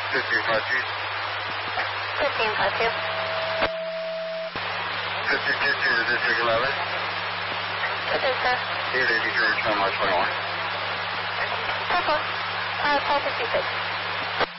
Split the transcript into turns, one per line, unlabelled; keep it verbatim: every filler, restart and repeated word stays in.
fifteen five two.
fifteen five two.
fifty two to the District eleven.
Good day, sir.
eight eighty-three, twenty-one twenty-one.
Purple. Uh, twelve fifty-six.